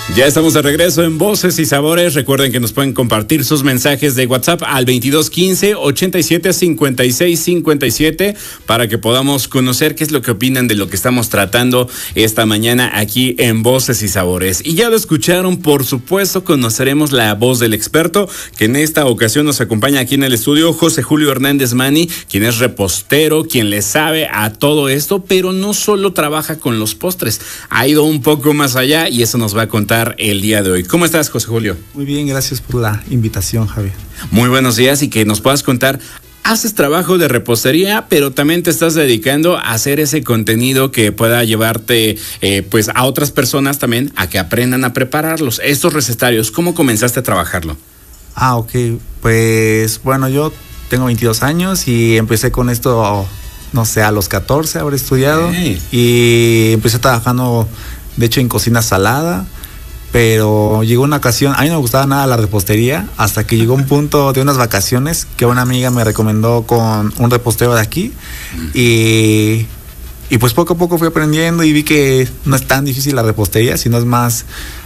Ya estamos de regreso en Voces y Sabores. Recuerden que nos pueden compartir sus mensajes de WhatsApp al 2215-875657 para que podamos conocer qué es lo que opinan de lo que estamos tratando esta mañana aquí en Voces y Sabores. Y ya lo escucharon, por supuesto, conoceremos la voz del experto, que en esta ocasión nos acompaña aquí en el estudio, José Julio Hernández Mani, quien es repostero, quien le sabe a todo esto, pero no solo trabaja con los postres, ha ido un poco más allá y eso nos va a contar el día de hoy. ¿Cómo estás, José Julio? Muy bien, gracias por la invitación, Javier. Muy buenos días, y que nos puedas contar, haces trabajo de repostería, pero también te estás dedicando a hacer ese contenido que pueda llevarte pues a otras personas también a que aprendan a prepararlos, estos recetarios. ¿Cómo comenzaste a trabajarlo? Ok, pues bueno, yo tengo 22 años y empecé con esto, no sé, a los 14 habré estudiado. Y empecé trabajando, de hecho, en cocina salada. Pero llegó una ocasión, a mí no me gustaba nada la repostería, hasta que llegó un punto de unas vacaciones que una amiga me recomendó con un repostero de aquí, y pues poco a poco fui aprendiendo y vi que no es tan difícil la repostería, sino es más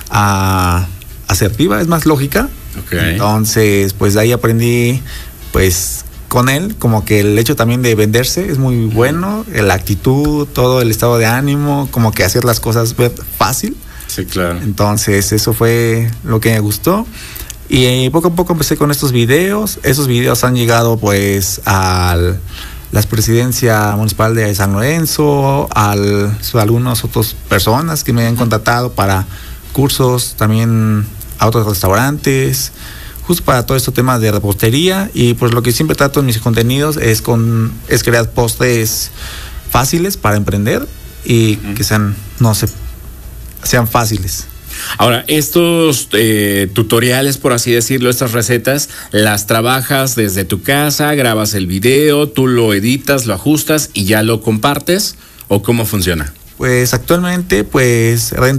asertiva, es más lógica. Okay. Entonces, pues de ahí aprendí, pues con él, como que el hecho también de venderse es muy bueno, la actitud, todo el estado de ánimo, como que hacer las cosas fácil. Sí, claro. Entonces eso fue lo que me gustó, y poco a poco empecé con estos videos. Esos videos han llegado pues a la presidencia municipal de San Lorenzo, a algunas otras personas que me han contratado para cursos, también a otros restaurantes, justo para todo este tema de repostería. Y pues lo que siempre trato en mis contenidos es crear postres fáciles para emprender y que sean fáciles. Ahora, estos tutoriales, por así decirlo, estas recetas, ¿las trabajas desde tu casa, grabas el video, tú lo editas, lo ajustas y ya lo compartes? ¿O cómo funciona? Pues actualmente, pues